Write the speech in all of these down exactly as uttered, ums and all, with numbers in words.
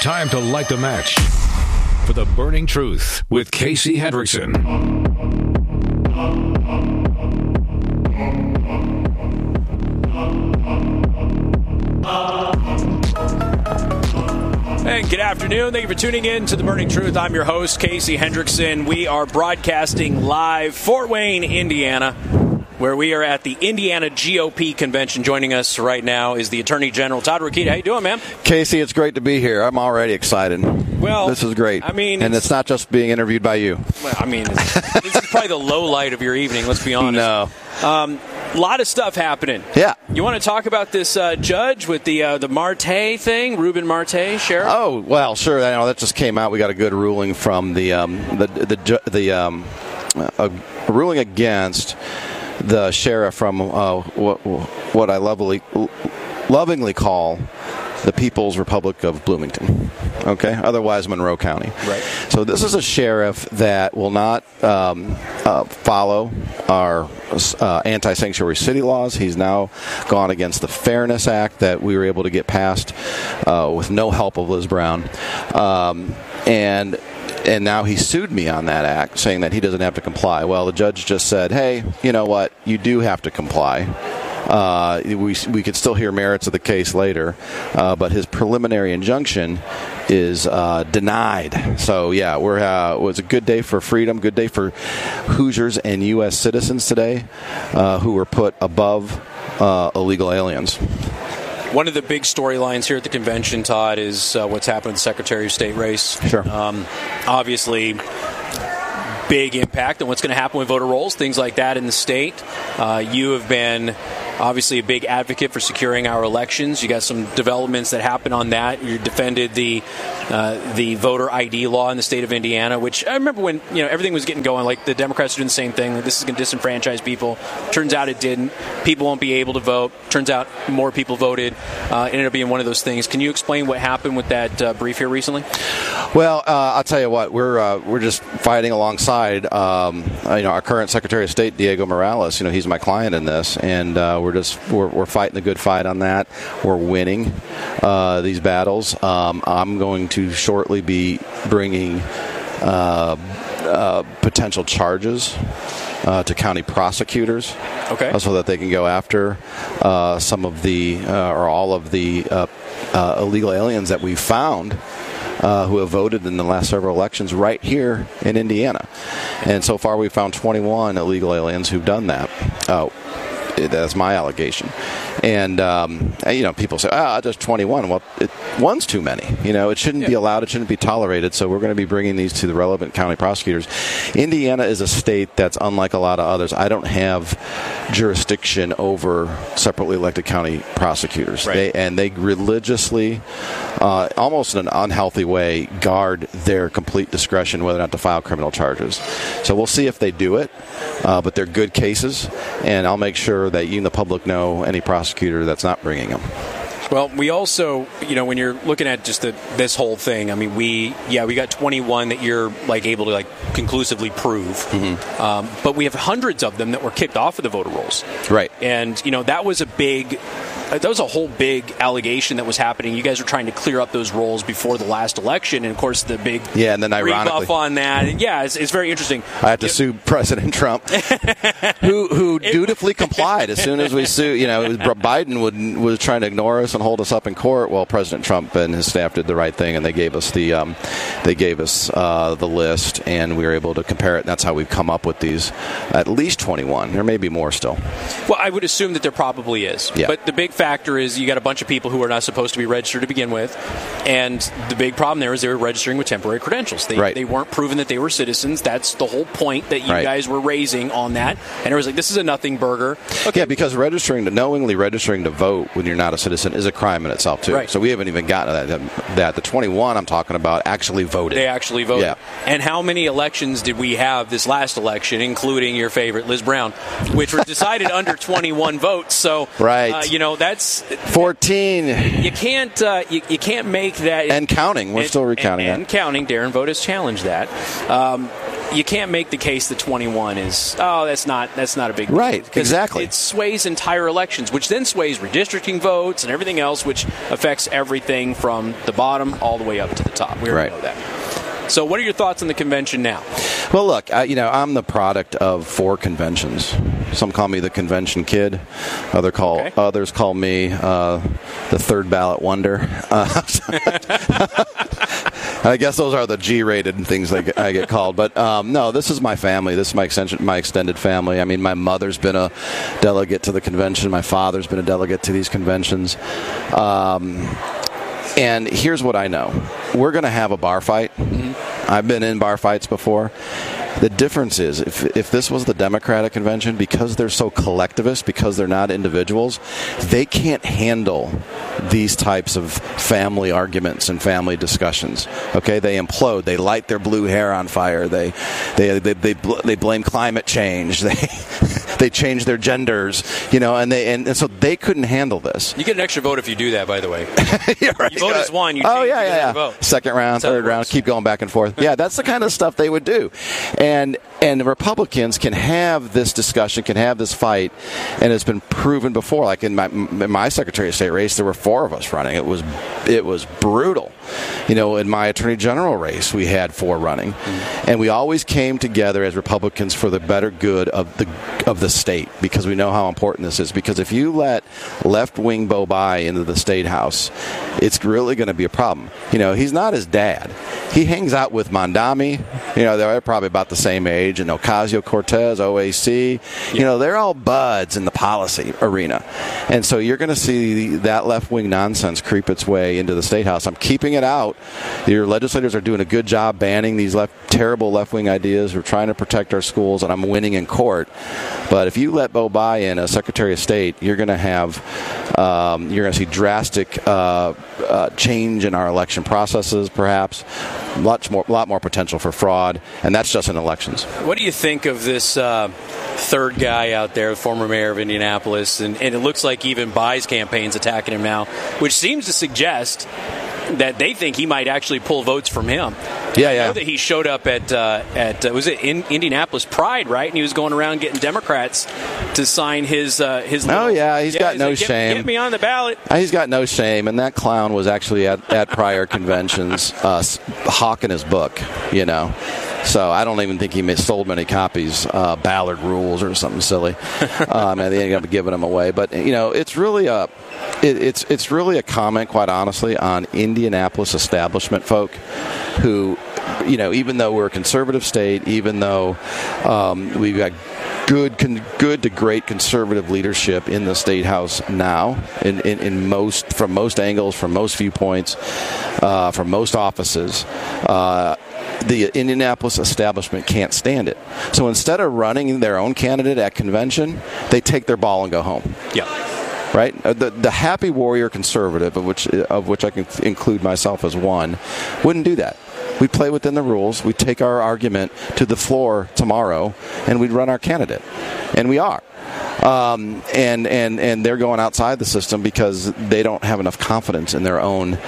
Time to light the match for The Burning Truth with Casey Hendrickson. And good afternoon. Thank you for tuning in to The Burning Truth. I'm your host, Casey Hendrickson. We are broadcasting live Fort Wayne, Indiana, where we are at the Indiana G O P convention. Joining us right now is the Attorney General, Todd Rokita. How you doing, man? Casey, it's great to be here. I'm already excited. Well, this is great. I mean, and it's, it's not just being interviewed by you. Well, I mean, it's, this is probably the low light of your evening, let's be honest. No. Um, a lot of stuff happening. Yeah. You want to talk about this uh, judge with the uh, the Marte thing, Ruben Marte, Sheriff? Oh, well, sure. I know that just came out. We got a good ruling from the um, the the the um, a ruling against the sheriff from uh, what what I lovingly lovingly call the People's Republic of Bloomington, okay? Otherwise Monroe County. Right. So this is a sheriff that will not um, uh, follow our uh, anti-sanctuary city laws. He's now gone against the Fairness Act that we were able to get passed uh, with no help of Liz Brown. Um, and... And now he sued me on that act, saying that he doesn't have to comply. Well, the judge just said, hey, you know what? You do have to comply. Uh, we we could still hear merits of the case later, uh, but his preliminary injunction is uh, denied. So, yeah, we're uh, it was a good day for freedom, good day for Hoosiers and U S citizens today uh, who were put above uh, illegal aliens. One of the big storylines here at the convention, Todd, is uh, what's happened with the Secretary of State race. Sure. Um, obviously, big impact on what's going to happen with voter rolls, things like that in the state. Uh, you have been obviously a big advocate for securing our elections. You got some developments that happen on that. You defended the uh, the voter I D law in the state of Indiana, which I remember when you know everything was getting going. Like the Democrats are doing the same thing. Like, this is going to disenfranchise people. Turns out it didn't. People won't be able to vote. Turns out more people voted. Uh, ended up being one of those things. Can you explain what happened with that uh, brief here recently? Well, uh, I'll tell you what. We're uh, we're just fighting alongside um, you know our current Secretary of State, Diego Morales. You know he's my client in this, and uh, we're just we're, we're fighting the good fight on that. We're winning uh, these battles. Um, I'm going to shortly be bringing uh, uh, potential charges uh, to county prosecutors, okay, uh, so that they can go after uh, some of the uh, or all of the uh, uh, illegal aliens that we found. Uh, who have voted in the last several elections right here in Indiana. And so far we've found twenty-one illegal aliens who've done that. Oh, that's my allegation. And, um, you know, people say, ah, just twenty-one. Well, it, one's too many. You know, it shouldn't yeah. be allowed. It shouldn't be tolerated. So we're going to be bringing these to the relevant county prosecutors. Indiana is a state that's unlike a lot of others. I don't have jurisdiction over separately elected county prosecutors. Right. They, and they religiously, uh, almost in an unhealthy way, guard their complete discretion whether or not to file criminal charges. So we'll see if they do it. Uh, but they're good cases. And I'll make sure that you and the public know any prosecutor that's not bringing them. Well, we also, you know, when you're looking at just the, this whole thing, I mean, we, yeah, we got twenty-one that you're, like, able to, like, conclusively prove. Mm-hmm. Um, but we have hundreds of them that were kicked off of the voter rolls. Right. And, you know, that was a big... That was a whole big allegation that was happening. You guys were trying to clear up those rolls before the last election, and of course the big yeah, and then ironically rebuff on that. And yeah, it's, it's very interesting. I had to sue President Trump, who who dutifully complied as soon as we sued. You know, it was, Biden would was trying to ignore us and hold us up in court. Well, President Trump and his staff did the right thing, and they gave us the um, they gave us uh, the list, and we were able to compare it. And that's how we've come up with these at least twenty-one. There may be more still. Well, I would assume that there probably is, yeah. but the big factor is you got a bunch of people who are not supposed to be registered to begin with, and the big problem there is they were registering with temporary credentials. They, right. they weren't proven that they were citizens. That's the whole point that you right. guys were raising on that, and it was like, this is a nothing burger. Okay. Yeah, because registering to knowingly registering to vote when you're not a citizen is a crime in itself too. Right. So we haven't even gotten to that. That the twenty-one I'm talking about actually voted. They actually voted. Yeah. And how many elections did we have this last election, including your favorite Liz Brown, which were decided under twenty-one votes? So right. uh, you know that's fourteen. You can't uh, you, you can't make that and counting. We're and, still recounting and, that. And counting. Darren Vogt has challenged that. Um, you can't make the case that twenty-one is, oh, that's not that's not a big deal. Right, exactly. It, it sways entire elections, which then sways redistricting votes and everything else, which affects everything from the bottom all the way up to the top. We already right. know that. So what are your thoughts on the convention now? Well, look, I, you know, I'm the product of four conventions. Some call me the convention kid. Other call Okay. Others call me uh, the third ballot wonder. Uh, I guess those are the G-rated things I get, I get called. But um, no, this is my family. This is my extension, my extended family. I mean, my mother's been a delegate to the convention. My father's been a delegate to these conventions. Um, And here's what I know. We're going to have a bar fight. Mm-hmm. I've been in bar fights before. The difference is, if if this was the Democratic convention, because they're so collectivist, because they're not individuals, they can't handle these types of family arguments and family discussions. Okay, they implode. They light their blue hair on fire. They they they they, bl- they blame climate change. They they change their genders. You know, and they and, and so they couldn't handle this. You get an extra vote if you do that, by the way. Yeah, right. You vote as one. You oh change, yeah, you yeah, yeah. Vote. Second round, That's how third it round, works. keep going back and forth. Yeah, that's the kind of stuff they would do. And and the Republicans can have this discussion, can have this fight, and it's been proven before. Like in my in my Secretary of State race, there were four of us running. It was it was brutal. You know, in my Attorney General race, we had four running, mm-hmm. and we always came together as Republicans for the better good of the of the state, because we know how important this is. Because if you let left-wing Bo Bai into the State House, it's really going to be a problem. You know, he's not his dad. He hangs out with Mondami. You know, they're probably about the same age. And Ocasio-Cortez, O A C. Yeah. You know, they're all buds in the policy arena. And so you're going to see that left-wing nonsense creep its way into the State House. I'm keeping it out. Your legislators are doing a good job banning these left, terrible left-wing ideas. We're trying to protect our schools, and I'm winning in court. But if you let Bo Bai in as Secretary of State, you're going to have, um, you're going to see drastic uh, uh, change in our election processes, perhaps. Much more, lot more potential for fraud, and that's just in elections. What do you think of this uh, third guy out there, the former mayor of Indianapolis? And, and it looks like even Bai's campaign's attacking him now, which seems to suggest that they think he might actually pull votes from him. Yeah, I yeah. know that he showed up at uh, at uh, was it in Indianapolis Pride, right? And he was going around getting Democrats to sign his uh, his. Little, oh yeah, he's yeah, got he's no like, get, shame. Get me on the ballot. He's got no shame, and that clown was actually at, at prior conventions uh, hawking his book. You know. So I don't even think he sold many copies, uh, Ballard Rules or something silly. um, and they ended up giving them away. But you know, it's really a, it, it's it's really a comment, quite honestly, on Indianapolis establishment folk, who, you know, even though we're a conservative state, even though um, we've got good, con- good to great conservative leadership in the State House now, in, in, in most from most angles, from most viewpoints, uh, from most offices. Uh, The Indianapolis establishment can't stand it. So instead of running their own candidate at convention, they take their ball and go home. Yeah. Right? The the happy warrior conservative, of which of which I can include myself as one, wouldn't do that. We'd play within the rules. We'd take our argument to the floor tomorrow, and we'd run our candidate. And we are. Um, and, and, and they're going outside the system because they don't have enough confidence in their own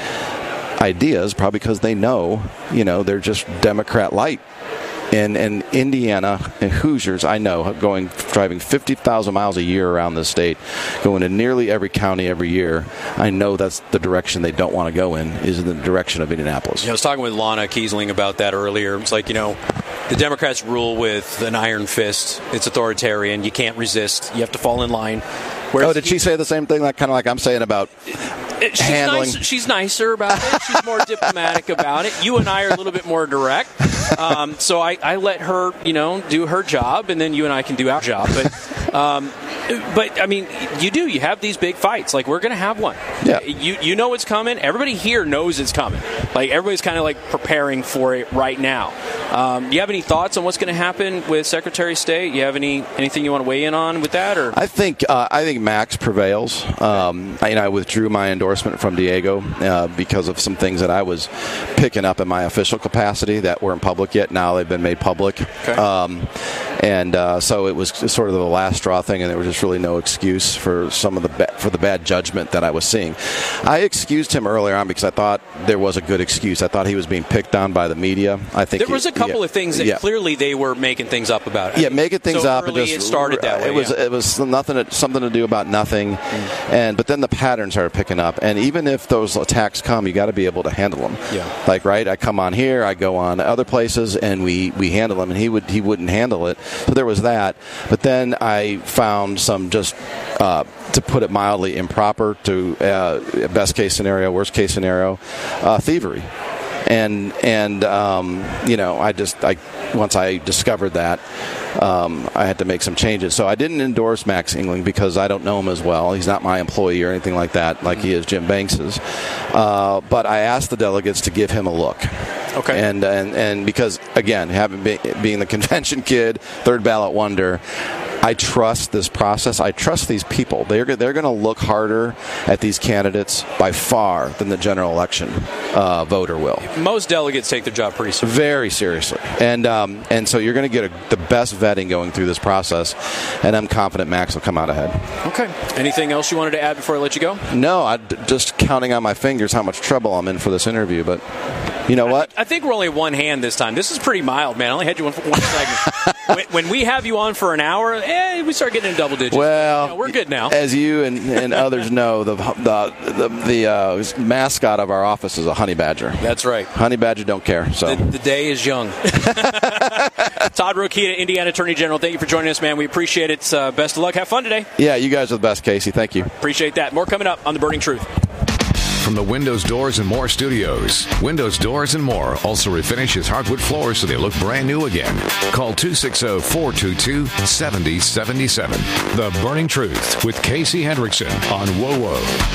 ideas, probably because they know, you know, they're just Democrat light. And, and Indiana and Hoosiers, I know, going driving fifty thousand miles a year around the state, going to nearly every county every year, I know that's the direction they don't want to go in, is in the direction of Indianapolis. Yeah, I was talking with Lana Kiesling about that earlier. It's like, you know, the Democrats rule with an iron fist. It's authoritarian. You can't resist. You have to fall in line. Whereas oh, did she say the same thing, like kind of like I'm saying about she's handling? Nice, she's nicer about it. She's more diplomatic about it. You and I are a little bit more direct. Um, so I, I let her, you know, do her job, and then you and I can do our job. But, um, but I mean, you do. You have these big fights. Like, we're going to have one. Yeah. You you know it's coming. Everybody here knows it's coming. Like, everybody's kind of like preparing for it right now. Um, do you have any thoughts on what's going to happen with Secretary of State? You have any anything you want to weigh in on with that? Or I think uh, I think Max prevails. Um, I, you know, I withdrew my endorsement from Diego uh, because of some things that I was picking up in my official capacity that weren't public yet. Now they've been made public. Okay. Um, and uh, so it was sort of the last straw thing, and they were just just really no excuse for some of the ba- for the bad judgment that I was seeing. I excused him earlier on because I thought there was a good excuse. I thought he was being picked on by the media. I think there was he, a couple yeah, of things that yeah. clearly they were making things up about. Yeah, making things so up. Early and just, it started that way. It was yeah. it was nothing to, something to do about nothing, mm. and but then the pattern started picking up. And even if those attacks come, you got to be able to handle them. Yeah. Like right, I come on here, I go on other places, and we, we handle them. And he would he wouldn't handle it. So there was that. But then I found some just. Uh, to put it mildly, improper to uh, best case scenario, worst case scenario, uh, thievery. And, and um, you know, I just, I once I discovered that, um, I had to make some changes. So I didn't endorse Max Engling because I don't know him as well. He's not my employee or anything like that, like he is Jim Banks's. Uh, but I asked the delegates to give him a look. Okay. And and, and because, again, having been, being the convention kid, third ballot wonder, I trust this process. I trust these people. They're they're going to look harder at these candidates by far than the general election uh, voter will. Most delegates take their job pretty seriously. Very seriously, and um, and so you're going to get a, the best vetting going through this process, and I'm confident Max will come out ahead. Okay. Anything else you wanted to add before I let you go? No, I'm just counting on my fingers how much trouble I'm in for this interview, but. You know what? I think we're only one hand this time. This is pretty mild, man. I only had you on for one segment. when, when we have you on for an hour, eh, we start getting in double digits. Well, you know, we're good now. As you and, and others know, the the the, the uh, mascot of our office is a honey badger. That's right. Honey badger don't care. So the, the day is young. Todd Rokita, Indiana Attorney General. Thank you for joining us, man. We appreciate it. Uh, best of luck. Have fun today. Yeah, you guys are the best, Casey. Thank you. Appreciate that. More coming up on The Burning Truth. From the Windows, Doors, and More studios, Windows, Doors, and More also refinishes hardwood floors so they look brand new again. Call two six zero, four two two, seven zero seven seven. The Burning Truth with Casey Hendrickson on W O W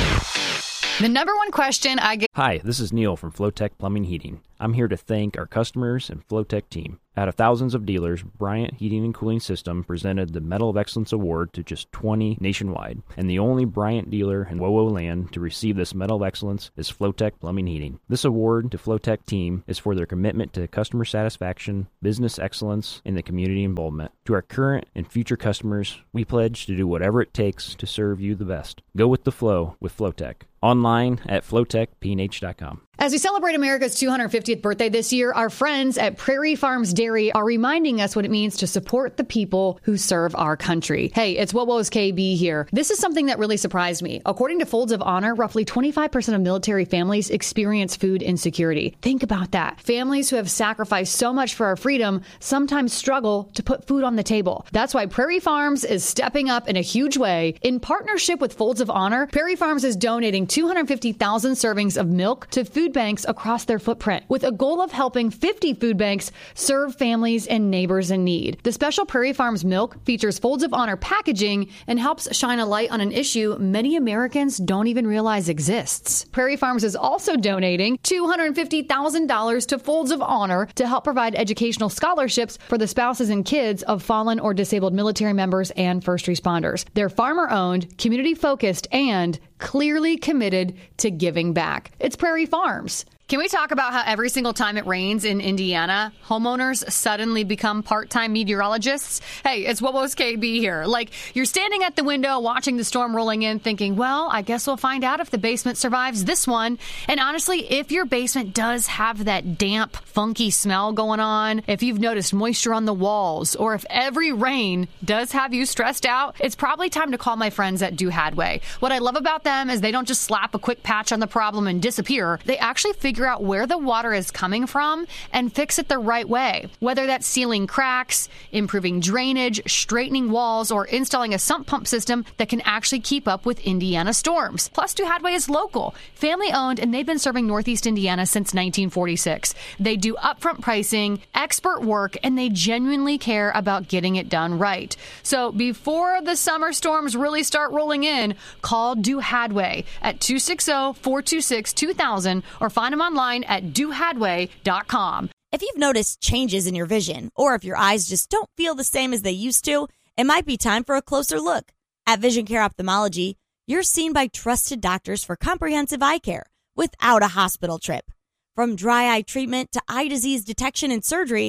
O. The number one question I get... Hi, this is Neil from Flowtech Plumbing Heating. I'm here to thank our customers and Flowtech team. Out of thousands of dealers, Bryant Heating and Cooling System presented the Medal of Excellence Award to just twenty nationwide. And the only Bryant dealer in W O W O land to receive this Medal of Excellence is Flowtech Plumbing Heating. This award to Flowtech team is for their commitment to customer satisfaction, business excellence, and the community involvement. To our current and future customers, we pledge to do whatever it takes to serve you the best. Go with the flow with Flowtech. Online at flowtech p n h dot com. As we celebrate America's two hundred fiftieth birthday this year, our friends at Prairie Farms Dairy are reminding us what it means to support the people who serve our country. Hey, it's W O W O's K B here. This is something that really surprised me. According to Folds of Honor, roughly twenty-five percent of military families experience food insecurity. Think about that. Families who have sacrificed so much for our freedom sometimes struggle to put food on the table. That's why Prairie Farms is stepping up in a huge way. In partnership with Folds of Honor, Prairie Farms is donating two hundred fifty thousand servings of milk to food banks across their footprint, with a goal of helping fifty food banks serve families and neighbors in need. The special Prairie Farms milk features Folds of Honor packaging and helps shine a light on an issue many Americans don't even realize exists. Prairie Farms is also donating two hundred fifty thousand dollars to Folds of Honor to help provide educational scholarships for the spouses and kids of fallen or disabled military members and first responders. They're farmer-owned, community-focused, and clearly committed to giving back. It's Prairie Farms. Can we talk about how every single time it rains in Indiana, homeowners suddenly become part-time meteorologists? Hey, it's W O W O's K B here. Like, you're standing at the window watching the storm rolling in thinking, well, I guess we'll find out if the basement survives this one. And honestly, if your basement does have that damp, funky smell going on, if you've noticed moisture on the walls, or if every rain does have you stressed out, it's probably time to call my friends at Do Hadway. What I love about them is they don't just slap a quick patch on the problem and disappear. They actually figure Figure out where the water is coming from and fix it the right way. Whether that's sealing cracks, improving drainage, straightening walls, or installing a sump pump system that can actually keep up with Indiana storms. Plus, Do Hadway is local, family-owned, and they've been serving Northeast Indiana since nineteen forty-six. They do upfront pricing, expert work, and they genuinely care about getting it done right. So before the summer storms really start rolling in, call Do Hadway at two six zero, four two six, two thousand or find them online at do hadway dot com. If you've noticed changes in your vision, or if your eyes just don't feel the same as they used to, it might be time for a closer look. At Vision Care Ophthalmology, you're seen by trusted doctors for comprehensive eye care without a hospital trip. From dry eye treatment to eye disease detection and surgery,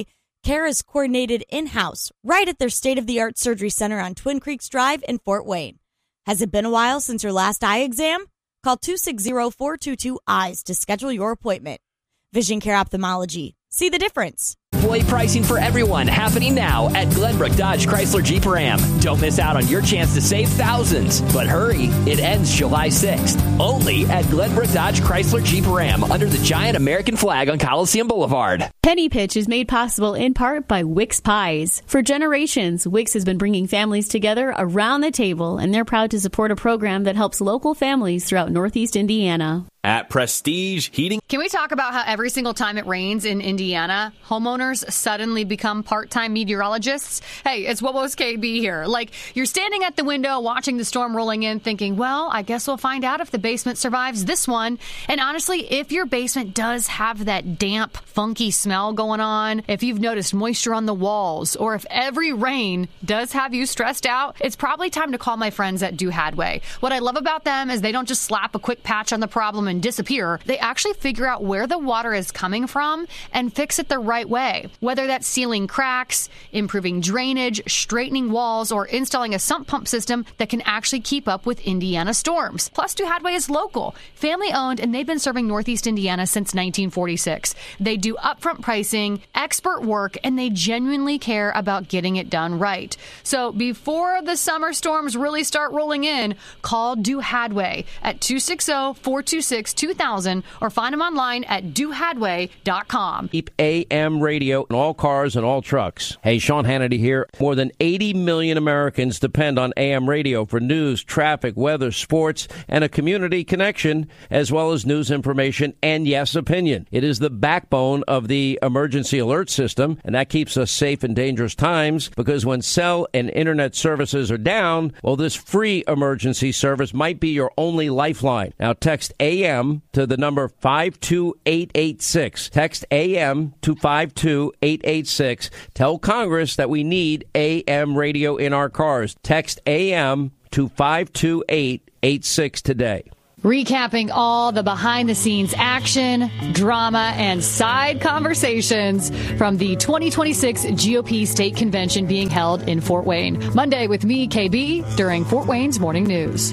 Care is coordinated in-house, right at their state-of-the-art surgery center on Twin Creeks Drive in Fort Wayne. Has it been a while since your last eye exam? Call two six zero, four two two, eyes to schedule your appointment. Vision Care Ophthalmology. See the difference. Employee pricing for everyone happening now at Glenbrook Dodge Chrysler Jeep Ram. Don't miss out on your chance to save thousands. But hurry, it ends July sixth. Only at Glenbrook Dodge Chrysler Jeep Ram under the giant American flag on Coliseum Boulevard. Penny Pitch is made possible in part by Wix Pies. For generations, Wix has been bringing families together around the table, and they're proud to support a program that helps local families throughout Northeast Indiana. At Prestige Heating. Can we talk about how every single time it rains in Indiana, homeowners suddenly become part-time meteorologists? Hey, it's Wobo's K B here. Like, you're standing at the window watching the storm rolling in thinking, well, I guess we'll find out if the basement survives this one. And honestly, if your basement does have that damp, funky smell going on, if you've noticed moisture on the walls, or if every rain does have you stressed out, it's probably time to call my friends at Do Hadway. What I love about them is they don't just slap a quick patch on the problem and disappear. They actually figure out where the water is coming from and fix it the right way. Whether that's sealing cracks, improving drainage, straightening walls, or installing a sump pump system that can actually keep up with Indiana storms. Plus, Do Hadway is local, family owned, and they've been serving Northeast Indiana since nineteen forty-six. They do upfront pricing, expert work, and they genuinely care about getting it done right. So before the summer storms really start rolling in, call Do Hadway at two six zero, four two six, two thousand or find them online at do hadway dot com. Keep A M radio in all cars and all trucks. Hey, Sean Hannity here. More than eighty million Americans depend on A M radio for news, traffic, weather, sports, and a community connection, as well as news information and, yes, opinion. It is the backbone of the emergency alert system, and that keeps us safe in dangerous times, because when cell and internet services are down, well, this free emergency service might be your only lifeline. Now, text A M to the number five two eight eight six. Text A M to five two eight eight six. Tell Congress that we need A M radio in our cars. Text A M to five two eight eight six today. Recapping all the behind-the-scenes action, drama, and side conversations from the twenty twenty-six G O P State Convention being held in Fort Wayne. Monday with me, K B, during Fort Wayne's Morning News.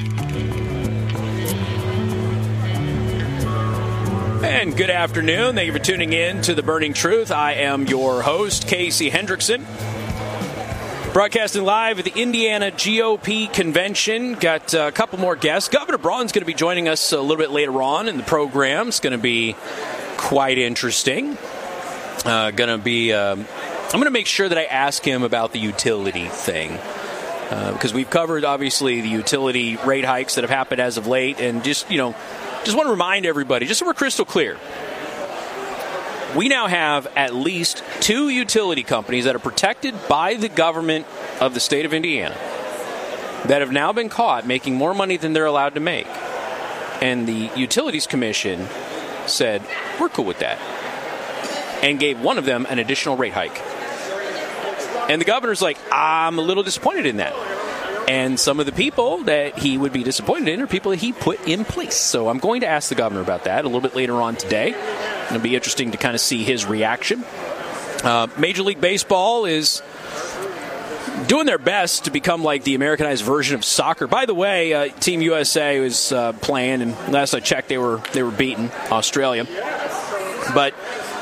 And good afternoon. Thank you for tuning in to The Burning Truth. I am your host, Casey Hendrickson. Broadcasting live at the Indiana G O P Convention. Got a couple more guests. Governor Braun's going to be joining us a little bit later on in the program. It's going to be quite interesting. Uh, going to be. Um, I'm going to make sure that I ask him about the utility thing. Uh, because we've covered, obviously, the utility rate hikes that have happened as of late. And just, you know, just want to remind everybody, just so we're crystal clear, we now have at least two utility companies that are protected by the government of the state of Indiana that have now been caught making more money than they're allowed to make. And the Utilities Commission said, we're cool with that, and gave one of them an additional rate hike. And the governor's like, I'm a little disappointed in that. And some of the people that he would be disappointed in are people that he put in place. So I'm going to ask the governor about that a little bit later on today. It'll be interesting to kind of see his reaction. Uh, Major League Baseball is doing their best to become like the Americanized version of soccer. By the way, uh, Team U S A was uh, playing, and last I checked, they were they were beating Australia. But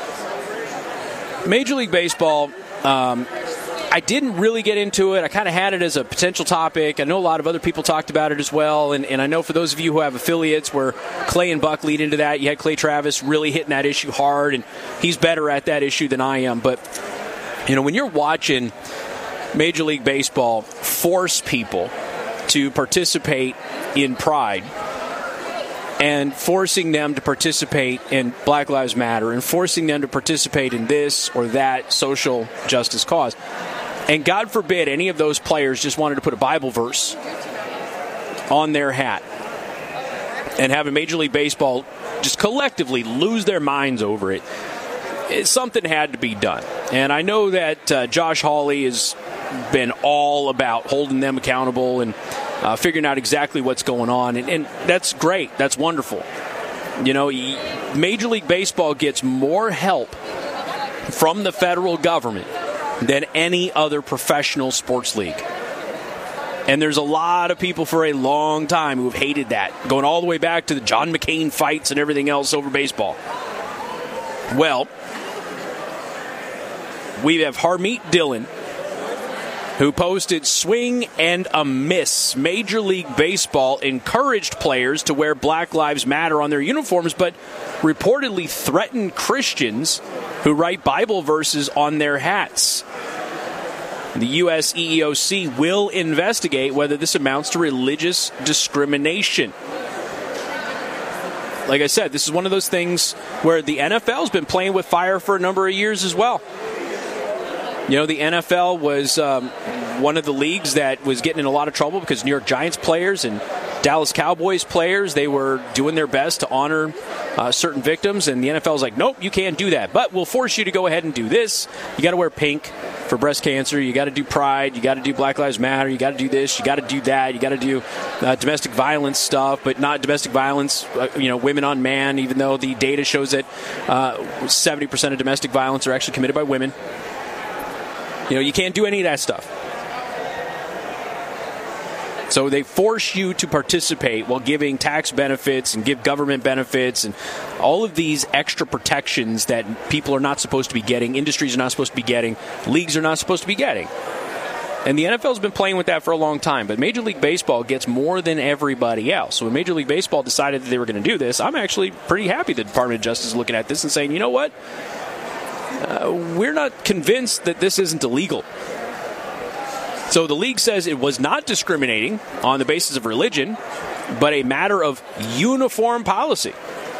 Major League Baseball, um, I didn't really get into it. I kind of had it as a potential topic. I know a lot of other people talked about it as well. And, and I know for those of you who have affiliates where Clay and Buck lead into that, you had Clay Travis really hitting that issue hard, and he's better at that issue than I am. But, you know, when you're watching Major League Baseball force people to participate in Pride and forcing them to participate in Black Lives Matter and forcing them to participate in this or that social justice cause, and God forbid any of those players just wanted to put a Bible verse on their hat and have a Major League Baseball just collectively lose their minds over it, it something had to be done. And I know that uh, Josh Hawley has been all about holding them accountable and uh, figuring out exactly what's going on. And, and that's great. That's wonderful. You know, Major League Baseball gets more help from the federal government than any other professional sports league. And there's a lot of people for a long time who have hated that, going all the way back to the John McCain fights and everything else over baseball. Well, we have Harmeet Dillon, who posted swing and a miss. Major League Baseball encouraged players to wear Black Lives Matter on their uniforms, but reportedly threatened Christians who write Bible verses on their hats. The U S E E O C will investigate whether this amounts to religious discrimination. Like I said, this is one of those things where the N F L has been playing with fire for a number of years as well. You know, the N F L was um, one of the leagues that was getting in a lot of trouble because New York Giants players and Dallas Cowboys players, they were doing their best to honor uh, certain victims, and the N F L is like, nope, you can't do that, but we'll force you to go ahead and do this. You got to wear pink for breast cancer, you got to do Pride, you got to do Black Lives Matter, you got to do this, you got to do that, you got to do uh, domestic violence stuff, but not domestic violence, uh, you know, women on man, even though the data shows that uh, seventy percent of domestic violence are actually committed by women. You know, you can't do any of that stuff. So they force you to participate while giving tax benefits and give government benefits and all of these extra protections that people are not supposed to be getting, industries are not supposed to be getting, leagues are not supposed to be getting. And the N F L has been playing with that for a long time, but Major League Baseball gets more than everybody else. So when Major League Baseball decided that they were going to do this, I'm actually pretty happy the Department of Justice is looking at this and saying, you know what? Uh, we're not convinced that this isn't illegal. So the league says it was not discriminating on the basis of religion, but a matter of uniform policy.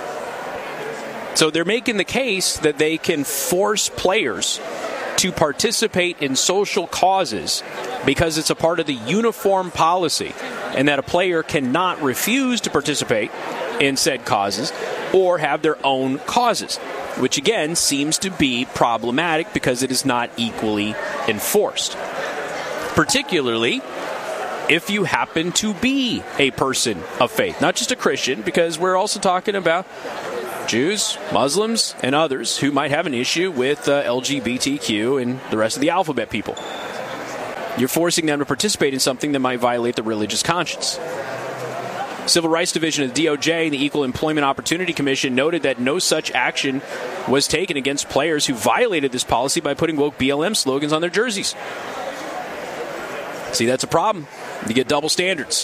So they're making the case that they can force players to participate in social causes because it's a part of the uniform policy, and that a player cannot refuse to participate in said causes or have their own causes, which again seems to be problematic because it is not equally enforced. Particularly if you happen to be a person of faith, not just a Christian, because we're also talking about Jews, Muslims, and others who might have an issue with uh, L G B T Q and the rest of the alphabet people. You're forcing them to participate in something that might violate the religious conscience. Civil Rights Division of the D O J and the Equal Employment Opportunity Commission noted that no such action was taken against players who violated this policy by putting woke B L M slogans on their jerseys. See, that's a problem. You get double standards.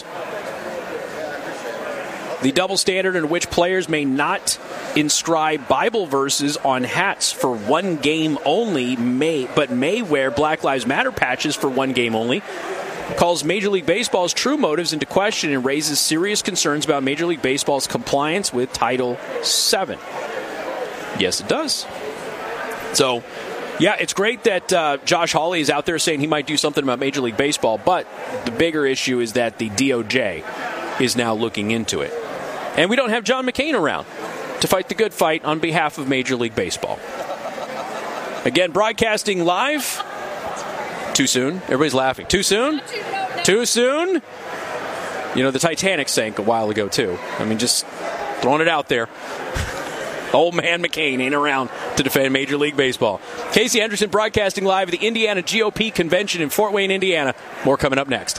The double standard in which players may not inscribe Bible verses on hats for one game only, may but may wear Black Lives Matter patches for one game only, calls Major League Baseball's true motives into question and raises serious concerns about Major League Baseball's compliance with Title seven. Yes, it does. So, yeah, it's great that uh, Josh Hawley is out there saying he might do something about Major League Baseball, but the bigger issue is that the D O J is now looking into it. And we don't have John McCain around to fight the good fight on behalf of Major League Baseball. Again, broadcasting live. Too soon? Everybody's laughing. Too soon? Too soon? You know, the Titanic sank a while ago, too. I mean, just throwing it out there. Old man McCain ain't around to defend Major League Baseball. Casey Henderson broadcasting live at the Indiana G O P convention in Fort Wayne, Indiana. More coming up next.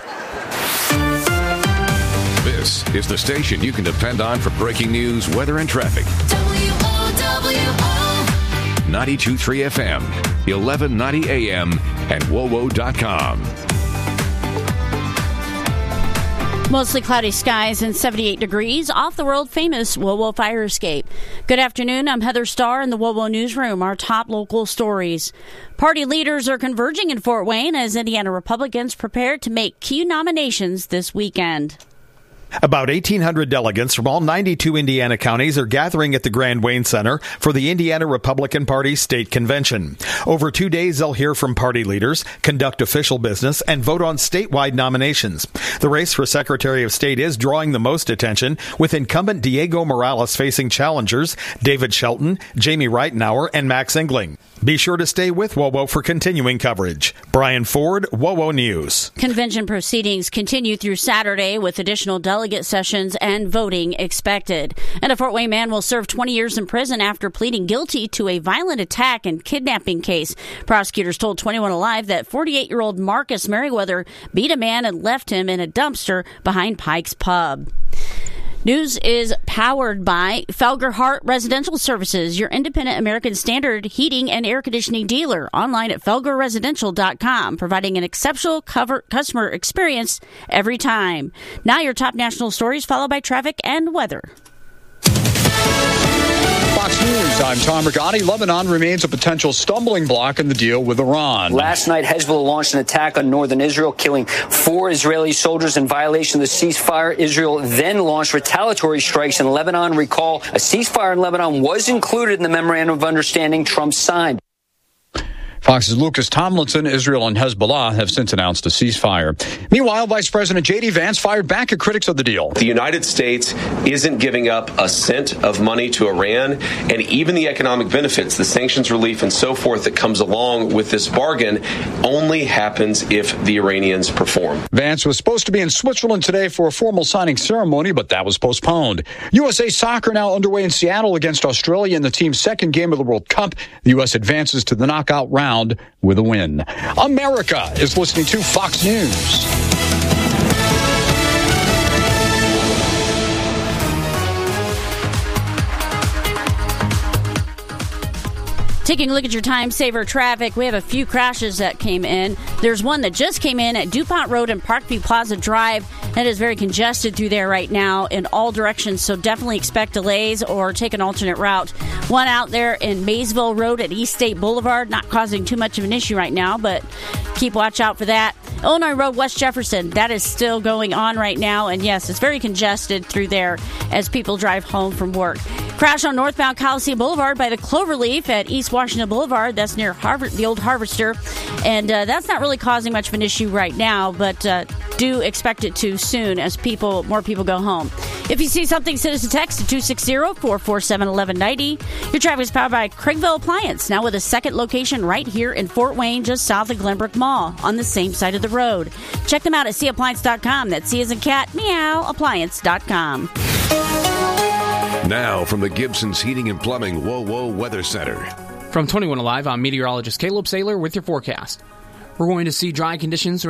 This is the station you can depend on for breaking news, weather, and traffic. W O W O ninety-two point three F M, eleven ninety A M, and W O W O dot com. Mostly cloudy skies and seventy-eight degrees off the world-famous W O W O fire escape. Good afternoon. I'm Heather Starr in the W O W O Newsroom. Our top local stories. Party leaders are converging in Fort Wayne as Indiana Republicans prepare to make key nominations this weekend. About eighteen hundred delegates from all ninety-two Indiana counties are gathering at the Grand Wayne Center for the Indiana Republican Party State Convention. Over two days, they'll hear from party leaders, conduct official business, and vote on statewide nominations. The race for Secretary of State is drawing the most attention, with incumbent Diego Morales facing challengers David Shelton, Jamie Reitenauer, and Max Engling. Be sure to stay with W O W O for continuing coverage. Brian Ford, W O W O News. Convention proceedings continue through Saturday with additional delegates delegate sessions and voting expected. And a Fort Wayne man will serve twenty years in prison after pleading guilty to a violent attack and kidnapping case. Prosecutors told twenty-one Alive that forty-eight-year-old Marcus Merriweather beat a man and left him in a dumpster behind Pike's Pub. News is powered by Felger-Hart Residential Services, your independent American Standard heating and air conditioning dealer. Online at felger residential dot com, providing an exceptional cover customer experience every time. Now your top national stories, followed by traffic and weather. Fox News, I'm Tom Rigotti. Lebanon remains a potential stumbling block in the deal with Iran. Last night, Hezbollah launched an attack on northern Israel, killing four Israeli soldiers in violation of the ceasefire. Israel then launched retaliatory strikes in Lebanon. Recall, a ceasefire in Lebanon was included in the memorandum of understanding Trump signed. Fox's Lucas Tomlinson, Israel and Hezbollah have since announced a ceasefire. Meanwhile, Vice President J D. Vance fired back at critics of the deal. The United States isn't giving up a cent of money to Iran, and even the economic benefits, the sanctions relief and so forth that comes along with this bargain only happens if the Iranians perform. Vance was supposed to be in Switzerland today for a formal signing ceremony, but that was postponed. U S A Soccer now underway in Seattle against Australia in the team's second game of the World Cup. The U S advances to the knockout round with a win. America is listening to Fox News. Taking a look at your time saver traffic, we have a few crashes that came in. There's one that just came in at DuPont Road and Parkview Plaza Drive. That is very congested through there right now in all directions, so definitely expect delays or take an alternate route. One out there in Maysville Road at East State Boulevard, not causing too much of an issue right now, but keep watch out for that. Illinois Road, West Jefferson, that is still going on right now, and yes, it's very congested through there as people drive home from work. Crash on northbound Coliseum Boulevard by the Cloverleaf at East Washington Boulevard. That's near Harvard, the old Harvester, and uh, that's not really causing much of an issue right now, but uh, do expect it to soon as people, more people go home. If you see something, send us a text to two six zero, four four seven, one one nine zero. Your traffic is powered by Craigville Appliance, now with a second location right here in Fort Wayne, just south of Glenbrook Mall, on the same side of the road. Check them out at c appliance dot com. That's C as in cat, meow, appliance dot com. Now from the Gibson's Heating and Plumbing Whoa Whoa Weather Center. From twenty-one Alive, I'm meteorologist Caleb Saylor with your forecast. We're going to see dry conditions